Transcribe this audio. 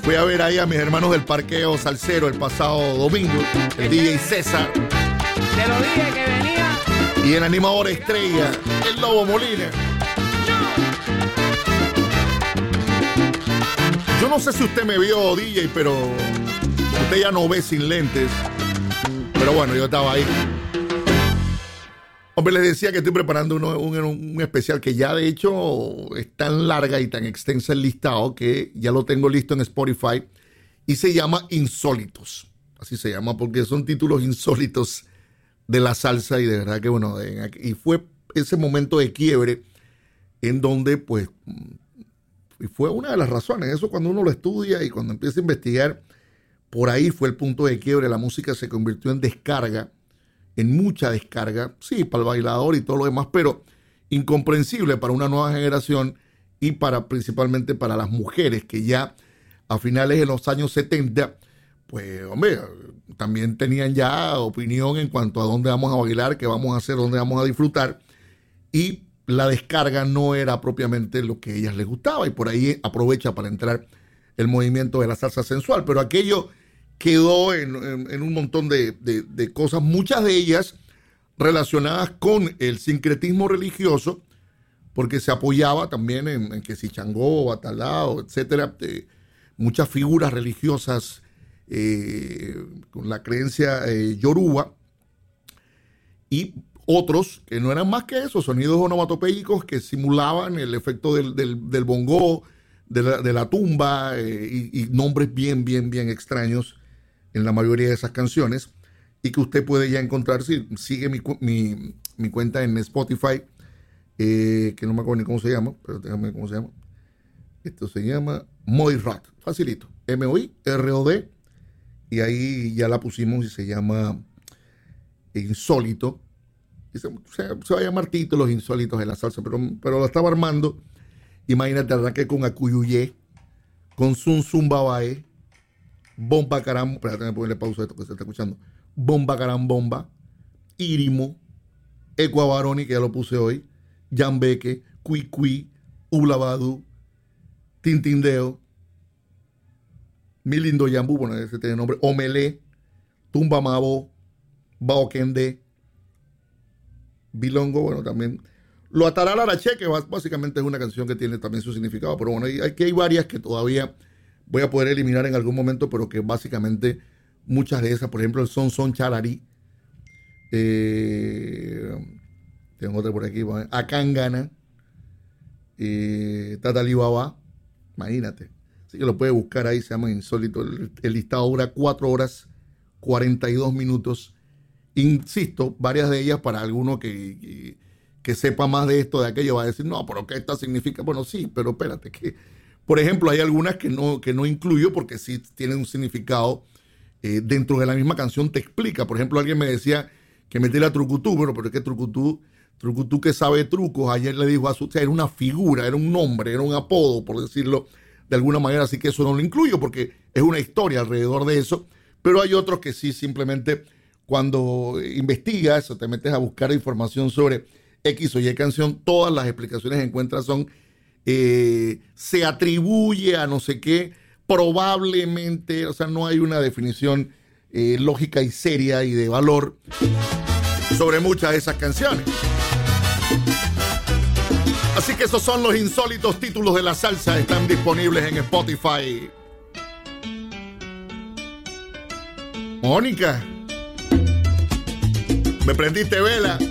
Fui a ver ahí a mis hermanos del Parqueo Salsero el pasado domingo, el DJ César. Te lo dije que venía. Y el animador estrella, el Lobo Molina. Yo no sé si usted me vio, DJ, pero usted ya no ve sin lentes. Pero bueno, yo estaba ahí. Hombre, les decía que estoy preparando un especial que ya de hecho es tan larga y tan extensa el listado que ya lo tengo listo en Spotify y se llama Insólitos. Así se llama porque son títulos insólitos de la salsa y de verdad que bueno, y fue ese momento de quiebre en donde pues fue una de las razones. Eso cuando uno lo estudia y cuando empieza a investigar, por ahí fue el punto de quiebre. La música se convirtió en descarga, en mucha descarga, sí, para el bailador y todo lo demás, pero incomprensible para una nueva generación y principalmente para las mujeres que ya a finales de los años 70, pues, hombre, también tenían ya opinión en cuanto a dónde vamos a bailar, qué vamos a hacer, dónde vamos a disfrutar, y la descarga no era propiamente lo que a ellas les gustaba, y por ahí aprovecha para entrar el movimiento de la salsa sensual, pero aquello quedó en un montón de cosas, muchas de ellas relacionadas con el sincretismo religioso, porque se apoyaba también en que si Changó, Batalao, etcétera, muchas figuras religiosas con la creencia yoruba, y otros que no eran más que eso, sonidos onomatopéyicos que simulaban el efecto del bongó, de la tumba, y nombres bien extraños en la mayoría de esas canciones, y que usted puede ya encontrar si sigue mi cuenta en Spotify, que no me acuerdo ni cómo se llama, pero déjame cómo se llama. Esto se llama Moirrod, facilito, M-O-I-R-O-D, y ahí ya la pusimos y se llama Insólito. Y se va a llamar Títulos Insólitos de la Salsa, pero lo estaba armando. Imagínate, arranqué con Acuyuyé, con Zum Zum Babae, Bomba Caram, espérate, déjame ponerle pausa a esto que se está escuchando. Bomba Caram Bomba, Irimo, Ecuabaroni, que ya lo puse hoy, Yambeque, Cui, Ublabadu, Tintindeo, Mi Lindo Yambú, bueno, ese tiene nombre, Omelé, Tumba Mabo, Baokende, Bilongo, bueno, también. Lo Atará Larache, que básicamente es una canción que tiene también su significado, pero bueno, aquí hay varias que todavía voy a poder eliminar en algún momento, pero que básicamente muchas de esas, por ejemplo, el Son Chalarí, tengo otra por aquí, Akangana, Tatalibaba, imagínate, así que lo puede buscar ahí, se llama Insólito, el listado dura 4 horas 42 minutos, insisto, varias de ellas para alguno que sepa más de esto, de aquello, va a decir, no, pero ¿qué esta significa? Bueno, sí, pero espérate, que por ejemplo, hay algunas que no incluyo porque sí tienen un significado dentro de la misma canción, te explica. Por ejemplo, alguien me decía que metiera Trucutú, bueno, pero es que Trucutú que sabe trucos, ayer le dijo a o sea, era una figura, era un nombre, era un apodo, por decirlo de alguna manera, así que eso no lo incluyo porque es una historia alrededor de eso, pero hay otros que sí, simplemente cuando investigas o te metes a buscar información sobre X o Y canción, todas las explicaciones que encuentras son se atribuye a no sé qué, probablemente, o sea, no hay una definición lógica y seria y de valor sobre muchas de esas canciones. Así que esos son los insólitos títulos de la salsa, están disponibles en Spotify. Mónica, me prendiste vela.